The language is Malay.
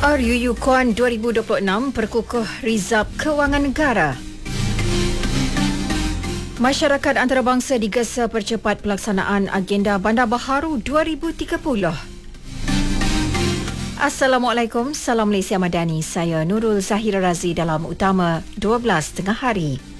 RUU KUAN 2026 perkukuh Rizab Kewangan Negara. Masyarakat antarabangsa digesa percepat pelaksanaan agenda Bandar Baharu 2030. Assalamualaikum, Salam Malaysia Madani. Saya Nurul Zahira Razi dalam Utama 12 tengah hari.